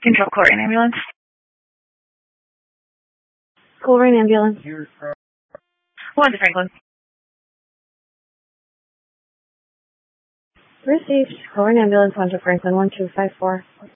Control Coleraine Ambulance. Coleraine Ambulance. One to Franklin. Received. Coleraine Ambulance, 1 to Franklin, 1254.